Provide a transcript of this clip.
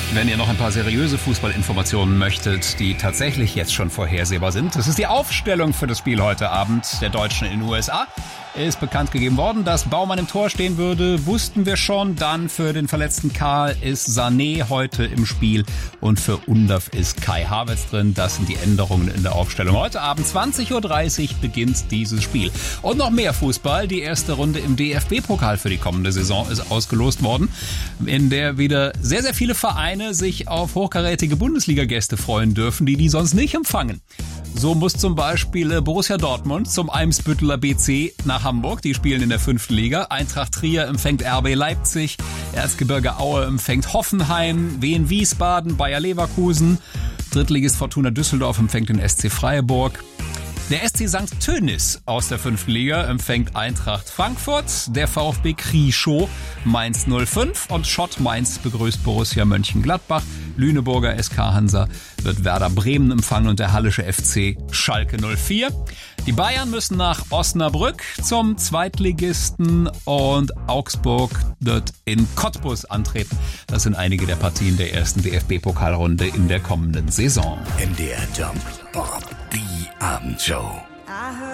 Wenn ihr noch ein paar seriöse Fußballinformationen möchtet, die tatsächlich jetzt schon vorhersehbar sind, das ist die Aufstellung für das Spiel heute Abend der Deutschen in den USA. Ist bekannt gegeben worden, dass Baumann im Tor stehen würde, wussten wir schon. Dann für den verletzten Karl ist Sané heute im Spiel und für Undav ist Kai Havertz drin. Das sind die Änderungen in der Aufstellung. Heute Abend 20.30 Uhr beginnt dieses Spiel. Und noch mehr Fußball. Die erste Runde im DFB-Pokal für die kommende Saison ist ausgelost worden, in der wieder sehr, sehr viele Vereine sich auf hochkarätige Bundesliga-Gäste freuen dürfen, die sonst nicht empfangen. So muss zum Beispiel Borussia Dortmund zum Eimsbütteler BC nach Hamburg. Die spielen in der 5. Liga. Eintracht Trier empfängt RB Leipzig. Erzgebirge Aue empfängt Hoffenheim. Wien Wiesbaden, Bayer Leverkusen. Drittligist Fortuna Düsseldorf empfängt den SC Freiburg. Der SC St. Tönnies aus der 5. Liga empfängt Eintracht Frankfurt. Der VfB Krieschow Mainz 05 und Schott Mainz begrüßt Borussia Mönchengladbach. Lüneburger SK Hansa wird Werder Bremen empfangen und der Hallische FC Schalke 04. Die Bayern müssen nach Osnabrück zum Zweitligisten und Augsburg wird in Cottbus antreten. Das sind einige der Partien der ersten DFB-Pokalrunde in der kommenden Saison. MDR Jump, Bob, die Abendshow.